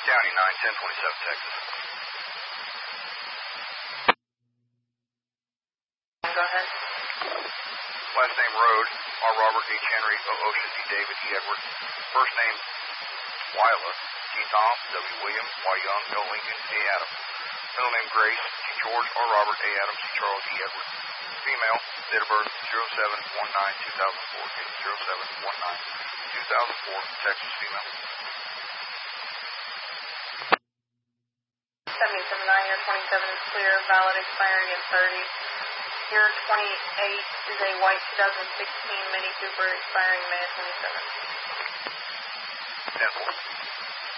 County 91027 Texas. Go ahead. Last name Road, R. Robert H. Henry, O. Ocean, D. David, E. Edward. First name Wyla, G. Tom, W. William, Y. Young, L. Lincoln, A. Adams. Middle name Grace, G. George, R. Robert, A. Adams, C. Charles, E. Edward. Female, date of birth 07-19-2004, 07-19-2004, Texas female. 77.9, year 27 is clear, valid, expiring in 30. Year 28 is a white 2016 Mini Cooper, expiring May of 27. 10-4.